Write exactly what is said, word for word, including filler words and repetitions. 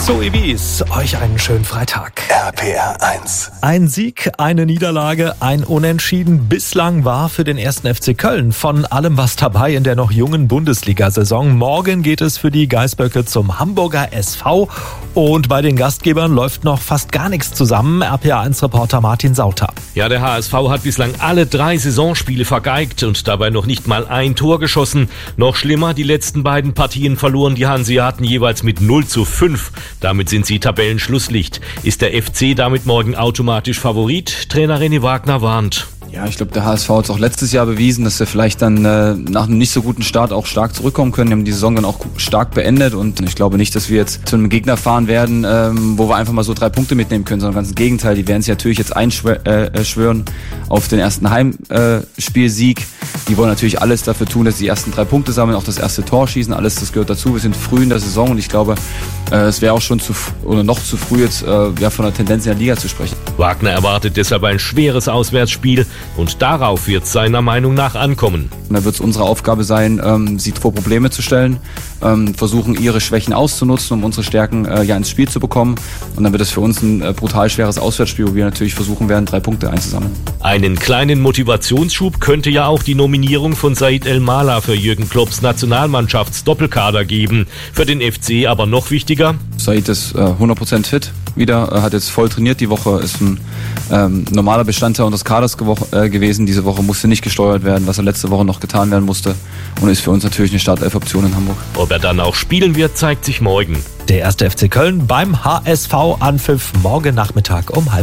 So Ibis, euch einen schönen Freitag. R P R eins. Ein Sieg, eine Niederlage, ein Unentschieden. Bislang war für den ersten F C Köln von allem was dabei in der noch jungen Bundesliga-Saison. Morgen geht es für die Geißböcke zum Hamburger S V. Und bei den Gastgebern läuft noch fast gar nichts zusammen. R P R eins-Reporter Martin Sauter. Ja, der H S V hat bislang alle drei Saisonspiele vergeigt und dabei noch nicht mal ein Tor geschossen. Noch schlimmer, die letzten beiden Partien verloren die Hanseaten jeweils mit null zu fünf. Damit sind sie Tabellenschlusslicht. Ist der F C damit morgen automatisch Favorit? Trainer René Wagner warnt. Ja, ich glaube, der H S V hat es auch letztes Jahr bewiesen, dass wir vielleicht dann äh, nach einem nicht so guten Start auch stark zurückkommen können. Wir haben die Saison dann auch stark beendet und ich glaube nicht, dass wir jetzt zu einem Gegner fahren werden, ähm, wo wir einfach mal so drei Punkte mitnehmen können, sondern ganz im Gegenteil. Die werden sich natürlich jetzt einschwören äh, auf den ersten Heimspielsieg. Äh, die wollen natürlich alles dafür tun, dass sie die ersten drei Punkte sammeln, auch das erste Tor schießen. Alles, das gehört dazu. Wir sind früh in der Saison und ich glaube, äh, es wäre auch schon zu oder noch zu früh jetzt äh, ja, von der Tendenz in der Liga zu sprechen. Wagner erwartet deshalb ein schweres Auswärtsspiel. Und darauf wird es seiner Meinung nach ankommen. Und da wird es unsere Aufgabe sein, ähm, sie vor Probleme zu stellen, ähm, versuchen ihre Schwächen auszunutzen, um unsere Stärken äh, ja ins Spiel zu bekommen. Und dann wird es für uns ein äh, brutal schweres Auswärtsspiel, wo wir natürlich versuchen werden, drei Punkte einzusammeln. Einen kleinen Motivationsschub könnte ja auch die Nominierung von Said El-Mala für Jürgen Klopps Nationalmannschafts-Doppelkader geben. Für den F C aber noch wichtiger: Said ist äh, hundert Prozent fit wieder, äh, hat jetzt voll trainiert die Woche, ist ein ähm, normaler Bestandteil unseres Kaders gewo- äh, gewesen. Diese Woche musste nicht gesteuert werden, was er letzte Woche noch getan werden musste, und ist für uns natürlich eine Startelf-Option in Hamburg. Ob er dann auch spielen wird, zeigt sich morgen. Der erste F C Köln beim H S V Anpfiff morgen Nachmittag um halb